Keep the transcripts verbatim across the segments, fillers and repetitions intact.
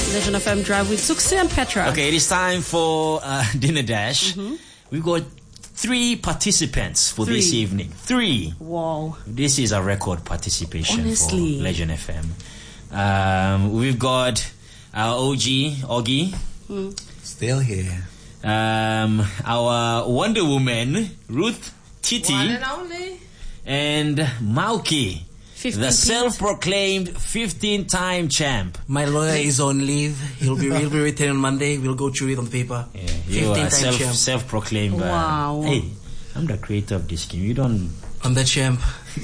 Legend F M Drive with Suksi and Petra. Okay, it is time for uh, Dinner Dash. Mm-hmm. We've got three participants for Three. this evening. Three. Wow. This is a record participation Honestly. for Legend F M. Um, we've got our O G, Augie. Mm. Still here. Um, our Wonder Woman, Ruth Titi. One and only. And Mauki, the self-proclaimed fifteen-time champ. My lawyer is on leave. He'll be he'll be returning on Monday. We'll go through it on paper. Yeah, you are self, champ. self-proclaimed. Wow. Uh, hey, I'm the creator of this game. You don't... I'm the champ.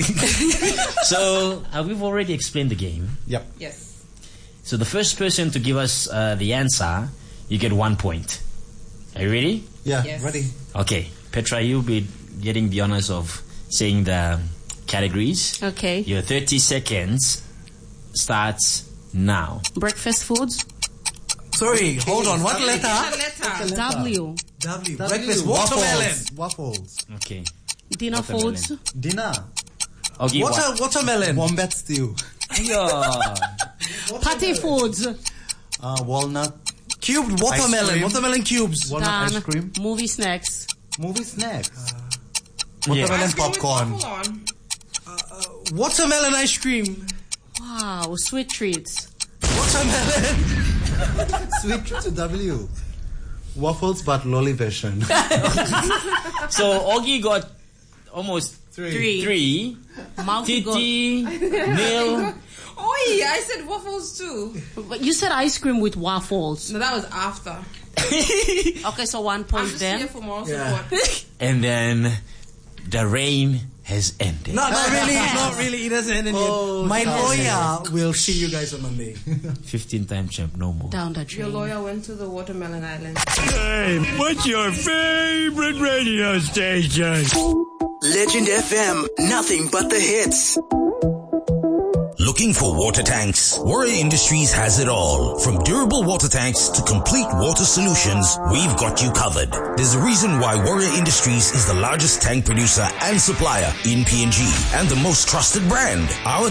So, uh, we've already explained the game. Yep. Yes. So the first person to give us uh, the answer, you get one point. Are you ready? Yeah, Yes. ready. Okay. Petra, you'll be getting the honors of saying the categories. Okay. Your thirty seconds starts now. Breakfast foods. Sorry, hold on. What letter? Letter. W. W. W. Breakfast watermelon. Waffles. Okay. Dinner Watermelon. foods. Dinner. Okay. Water watermelon. Wombat stew. Yeah. Party foods. Uh, walnut. Cubed watermelon. cream. Watermelon cubes. Walnut Done. ice cream. Movie snacks. Movie snacks. Yeah. Watermelon Ice cream with popcorn. waffle on. Watermelon ice cream. Wow. Sweet treats. Watermelon. Sweet to W. Waffles but lolly version. So Augie got almost Three. three. Mauki got- Titi, Neil. Oh yeah, I said waffles too. But you said ice cream with waffles. No, that was after. Okay, so one I'm point just here then. for moral Yeah. support. And then the rain has ended. No, not really. Not really. It doesn't end Oh, yet. My no. lawyer will see you guys on Monday. fifteen-time champ, no more. Down the Your drain. lawyer went to the Watermelon Island. Hey, what's your favorite radio station? Legend F M, nothing but the hits. Looking for water tanks? Warrior Industries has it all. From durable water tanks to complete water solutions, we've got you covered. There's a reason why Warrior Industries is the largest tank producer and supplier in P N G and the most trusted brand. Our